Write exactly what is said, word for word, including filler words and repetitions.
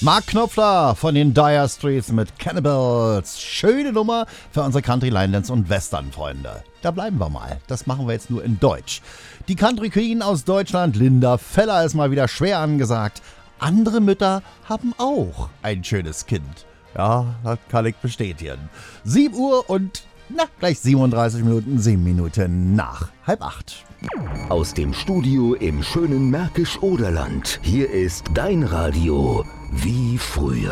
Mark Knopfler von den Dire Straits mit Cannibals. Schöne Nummer für unsere Country, Line-Dance und Western-Freunde. Da bleiben wir mal. Das machen wir jetzt nur in Deutsch. Die Country Queen aus Deutschland, Linda Feller, ist mal wieder schwer angesagt. Andere Mütter haben auch ein schönes Kind. Ja, das kann ich bestätigen. sieben Uhr und na, gleich siebenunddreißig Minuten, sieben Minuten nach halb acht. Aus dem Studio im schönen Märkisch-Oderland. Hier ist dein Radio wie früher.